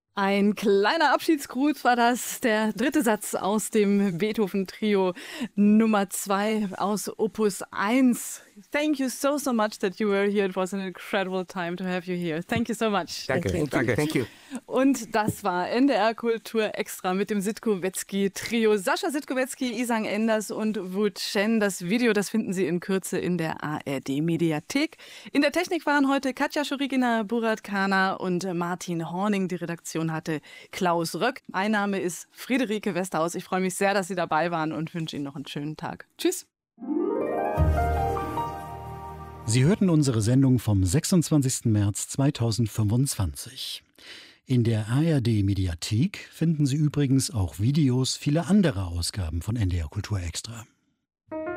Ein kleiner Abschiedsgruß war das, der dritte Satz aus dem Beethoven-Trio Nummer 2 aus Opus 1. Thank you so much that you were here. It was an incredible time to have you here. Thank you so much. Danke, danke. Thank you. Und das war NDR Kultur Extra mit dem Sitkowetzki-Trio. Sascha Sitkowetzki, Isang Enders und Wu Chen. Das Video, das finden Sie in Kürze in der ARD-Mediathek. In der Technik waren heute Katja Schurigina, Burat Kana und Martin Horning. Die Redaktion hatte Klaus Röck. Mein Name ist Friederike Westerhaus. Ich freue mich sehr, dass Sie dabei waren und wünsche Ihnen noch einen schönen Tag. Tschüss. Sie hörten unsere Sendung vom 26. März 2025. In der ARD-Mediathek finden Sie übrigens auch Videos vieler anderer Ausgaben von NDR Kultur Extra.